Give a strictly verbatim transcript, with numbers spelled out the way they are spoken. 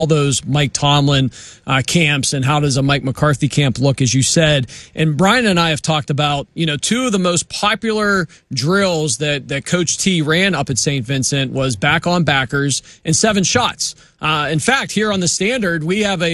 all those Mike Tomlin uh, camps and how does a Mike McCarthy camp look, as you said. And Brian and I have talked about, you know, two of the most popular drills that, that Coach T ran up at Saint Vincent was back on backers and seven shots. Uh, in fact, here on the Standard, we have a